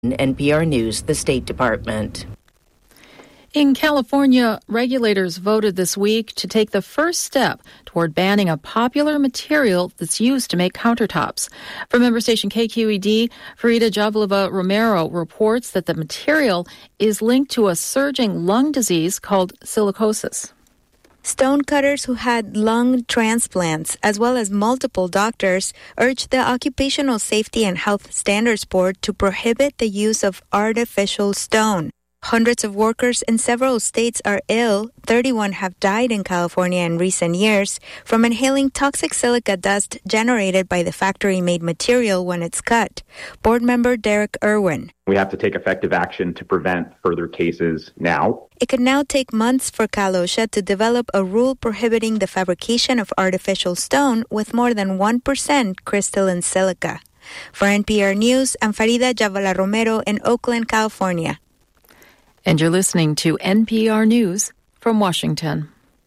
NPR News, the State Department. In California, regulators voted this week to take the first step toward banning a popular material that's used to make countertops. From member station KQED, Farida Javlova Romero reports that the material is linked to a surging lung disease called silicosis. Stonecutters who had lung transplants, as well as multiple doctors, urged the Occupational Safety and Health Standards Board to prohibit the use of artificial stone. Hundreds of workers in several states are ill. 31 have died in California in recent years from inhaling toxic silica dust generated by the factory-made material when it's cut. Board member Derek Irwin. We have to take effective action to prevent further cases now. It could now take months for Cal OSHA to develop a rule prohibiting the fabrication of artificial stone with more than 1% crystalline silica. For NPR News, I'm Farida Javala Romero in Oakland, California. And you're listening to NPR News from Washington.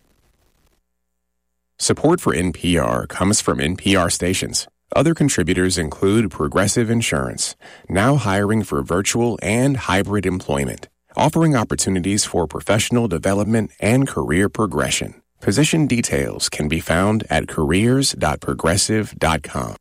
Support for NPR comes from NPR stations. Other contributors include Progressive Insurance, now hiring for virtual and hybrid employment, offering opportunities for professional development and career progression. Position details can be found at careers.progressive.com.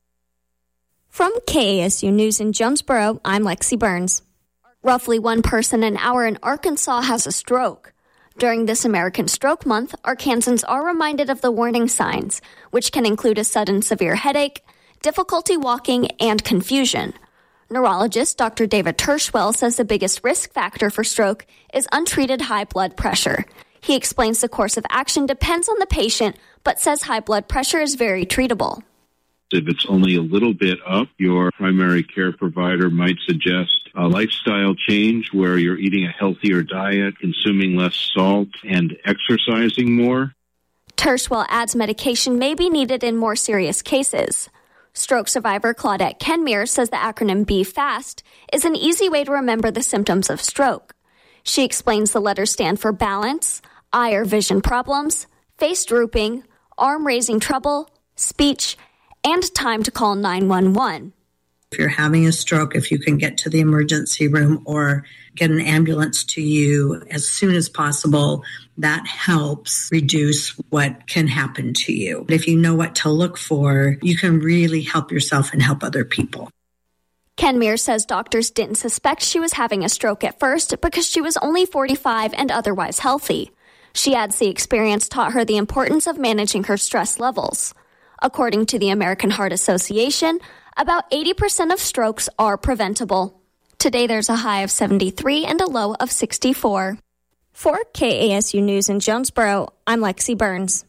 From KASU News in Jonesboro, I'm Lexi Burns. Roughly 1 person an hour in Arkansas has a stroke. During this American Stroke Month, Arkansans are reminded of the warning signs, which can include a sudden severe headache, difficulty walking, and confusion. Neurologist Dr. David Tershwell says the biggest risk factor for stroke is untreated high blood pressure. He explains the course of action depends on the patient, but says high blood pressure is very treatable. If it's only a little bit up, your primary care provider might suggest a lifestyle change where you're eating a healthier diet, consuming less salt, and exercising more. Tershwell adds medication may be needed in more serious cases. Stroke survivor Claudette Kenmere says the acronym BFAST is an easy way to remember the symptoms of stroke. She explains the letters stand for balance, eye or vision problems, face drooping, arm raising trouble, speech, and time to call 911. If you're having a stroke, if you can get to the emergency room or get an ambulance to you as soon as possible, that helps reduce what can happen to you. If you know what to look for, you can really help yourself and help other people. Kenmere says doctors didn't suspect she was having a stroke at first because she was only 45 and otherwise healthy. She adds the experience taught her the importance of managing her stress levels. According to the American Heart Association, about 80% of strokes are preventable. Today there's a high of 73 and a low of 64. For KASU News in Jonesboro, I'm Lexi Burns.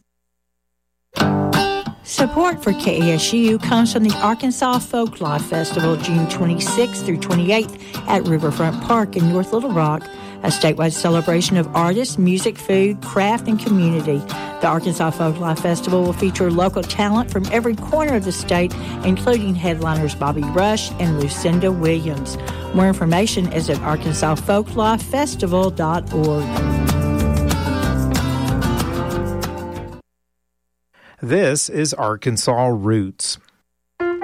Support for KASU comes from the Arkansas Folklife Festival, June 26th through 28th at Riverfront Park in North Little Rock, a statewide celebration of artists, music, food, craft, and community. The Arkansas Folklife Festival will feature local talent from every corner of the state, including headliners Bobby Rush and Lucinda Williams. More information is at arkansasfolklifefestival.org. This is Arkansas Roots.